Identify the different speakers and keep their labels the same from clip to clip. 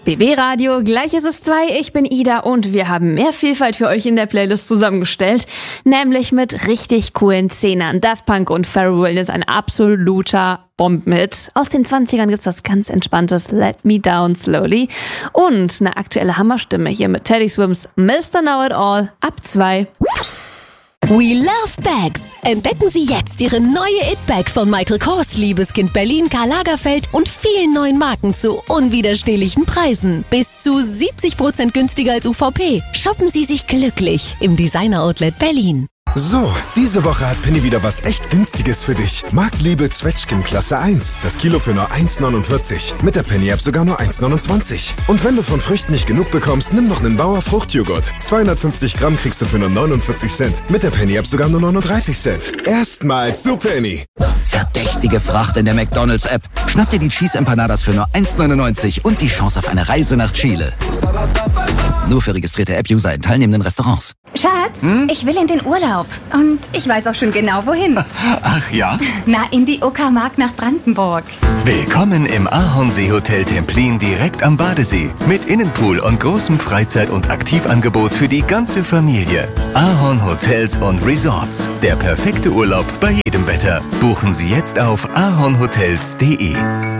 Speaker 1: BB Radio, gleich ist es 2, ich bin Ida und wir haben mehr Vielfalt für euch in der Playlist zusammengestellt, nämlich mit richtig coolen Zehnern. Daft Punk und Pharrell Williams, ein absoluter Bombenhit. Aus den 20ern gibt's was ganz Entspanntes, Let Me Down Slowly und eine aktuelle Hammerstimme hier mit Teddy Swims Mr. Know It All ab 2.
Speaker 2: We love bags. Entdecken Sie jetzt Ihre neue It-Bag von Michael Kors, Liebeskind Berlin, Karl Lagerfeld und vielen neuen Marken zu unwiderstehlichen Preisen. Bis zu 70% günstiger als UVP. Shoppen Sie sich glücklich im Designer Outlet Berlin.
Speaker 3: So, diese Woche hat Penny wieder was echt Günstiges für dich. Marktliebe Zwetschgen Klasse 1. Das Kilo für nur 1,49. Mit der Penny-App sogar nur 1,29. Und wenn du von Früchten nicht genug bekommst, nimm noch einen Bauer Fruchtjoghurt. 250 Gramm kriegst du für nur 49 Cent. Mit der Penny-App sogar nur 39 Cent. Erstmals zu Penny.
Speaker 4: Verdächtige Fracht in der McDonald's-App. Schnapp dir die Cheese Empanadas für nur 1,99 und die Chance auf eine Reise nach Chile. Nur für registrierte App-User in teilnehmenden Restaurants.
Speaker 5: Schatz, ich will in den Urlaub. Und ich weiß auch schon genau, wohin.
Speaker 6: Ach ja?
Speaker 5: Na, in die Uckermark nach Brandenburg.
Speaker 6: Willkommen im Ahornsee-Hotel Templin direkt am Badesee. Mit Innenpool und großem Freizeit- und Aktivangebot für die ganze Familie. Ahorn Hotels und Resorts. Der perfekte Urlaub bei jedem Wetter. Buchen Sie jetzt auf ahornhotels.de.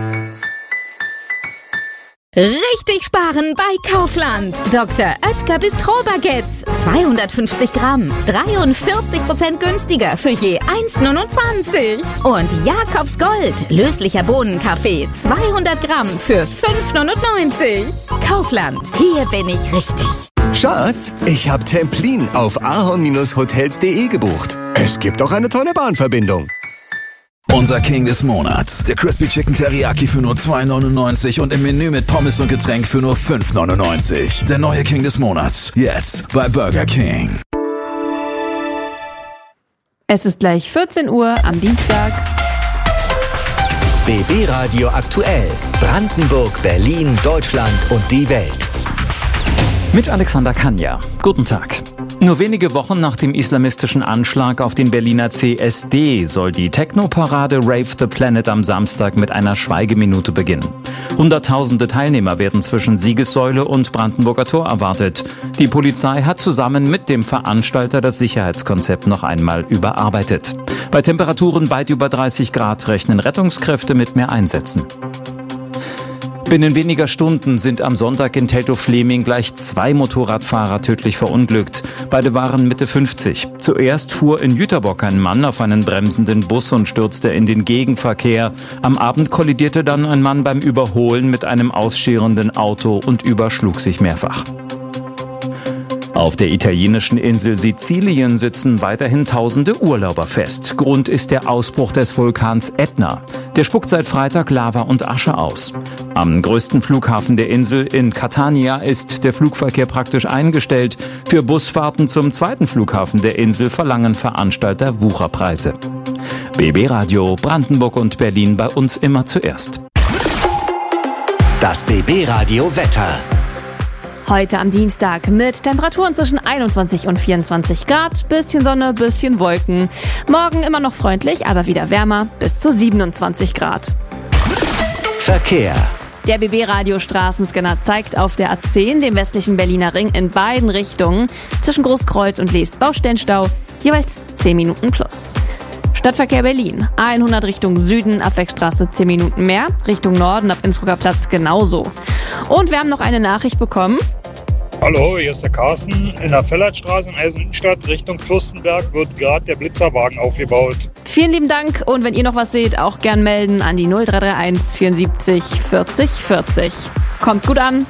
Speaker 7: Richtig sparen bei Kaufland. Dr. Oetker Bistro-Baguettes. 250 Gramm. 43% günstiger für je 1,29. Und Jakobs Gold. Löslicher Bohnenkaffee. 200 Gramm für 5,99. Kaufland. Hier bin ich richtig.
Speaker 6: Schatz, ich habe Templin auf ahorn-hotels.de gebucht. Es gibt auch eine tolle Bahnverbindung.
Speaker 8: Unser King des Monats. Der Crispy Chicken Teriyaki für nur 2,99 und im Menü mit Pommes und Getränk für nur 5,99. Der neue King des Monats. Jetzt bei Burger King.
Speaker 1: Es ist gleich 14 Uhr am Dienstag.
Speaker 4: BB Radio aktuell. Brandenburg, Berlin, Deutschland und die Welt.
Speaker 9: Mit Alexander Kanja. Guten Tag. Nur wenige Wochen nach dem islamistischen Anschlag auf den Berliner CSD soll die Techno-Parade Rave the Planet am Samstag mit einer Schweigeminute beginnen. Hunderttausende Teilnehmer werden zwischen Siegessäule und Brandenburger Tor erwartet. Die Polizei hat zusammen mit dem Veranstalter das Sicherheitskonzept noch einmal überarbeitet. Bei Temperaturen weit über 30 Grad rechnen Rettungskräfte mit mehr Einsätzen. Binnen weniger Stunden sind am Sonntag in Teltow-Fleming gleich 2 Motorradfahrer tödlich verunglückt. Beide waren Mitte 50. Zuerst fuhr in Jüterbock ein Mann auf einen bremsenden Bus und stürzte in den Gegenverkehr. Am Abend kollidierte dann ein Mann beim Überholen mit einem ausscherenden Auto und überschlug sich mehrfach. Auf der italienischen Insel Sizilien sitzen weiterhin tausende Urlauber fest. Grund ist der Ausbruch des Vulkans Ätna. Der spuckt seit Freitag Lava und Asche aus. Am größten Flughafen der Insel in Catania ist der Flugverkehr praktisch eingestellt. Für Busfahrten zum zweiten Flughafen der Insel verlangen Veranstalter Wucherpreise. BB Radio Brandenburg und Berlin, bei uns immer zuerst.
Speaker 4: Das BB Radio Wetter.
Speaker 1: Heute am Dienstag mit Temperaturen zwischen 21 und 24 Grad, bisschen Sonne, bisschen Wolken. Morgen immer noch freundlich, aber wieder wärmer, bis zu 27 Grad.
Speaker 4: Verkehr.
Speaker 1: Der BB-Radio Straßenscanner zeigt auf der A10, dem westlichen Berliner Ring, in beiden Richtungen zwischen Großkreuz und Leest Baustellenstau jeweils 10 Minuten plus. Stadtverkehr Berlin. A100 Richtung Süden, Abwegstraße 10 Minuten mehr. Richtung Norden ab Innsbrucker Platz genauso. Und wir haben noch eine Nachricht bekommen.
Speaker 10: Hallo, hier ist der Carsten. In der Fellertstraße in Eisenstadt Richtung Fürstenberg wird gerade der Blitzerwagen aufgebaut.
Speaker 1: Vielen lieben Dank und wenn ihr noch was seht, auch gern melden an die 0331 74 40 40. Kommt gut an.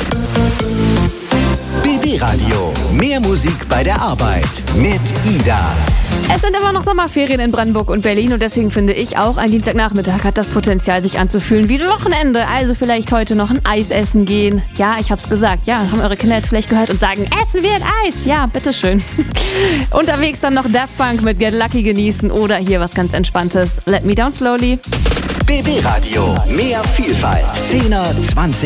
Speaker 4: BB Radio. Mehr Musik bei der Arbeit mit Ida.
Speaker 1: Es sind immer noch Sommerferien in Brandenburg und Berlin und deswegen finde ich auch, ein Dienstagnachmittag hat das Potenzial, sich anzufühlen wie ein Wochenende. Also vielleicht heute noch ein Eis essen gehen. Ja, ich hab's gesagt. Ja, haben eure Kinder jetzt vielleicht gehört und sagen, essen wir ein Eis. Ja, bitteschön. Unterwegs dann noch Daft Punk mit Get Lucky genießen oder hier was ganz Entspanntes. Let Me Down Slowly.
Speaker 4: BB Radio. Mehr Vielfalt. 10er, 20